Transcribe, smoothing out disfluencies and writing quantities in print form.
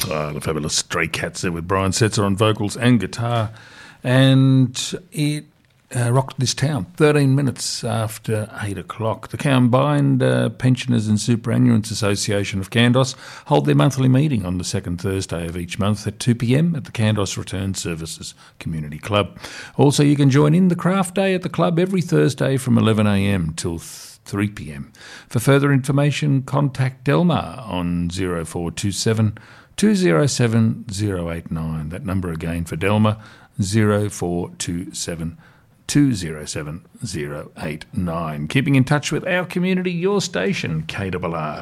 The fabulous Stray Cats there with Brian Setzer on vocals and guitar. And it rocked this town 13 minutes after 8 o'clock. The Combined Pensioners and Superannuants Association of Kandos hold their monthly meeting on the second Thursday of each month at 2 p.m. at the Kandos Return Services Community Club. Also, you can join in the craft day at the club every Thursday from 11 a.m. till 3 p.m. For further information, contact Delmar on 0427 207 089. That number again for Delmar, 0427 207 089. Keeping in touch with our community, your station, KRR.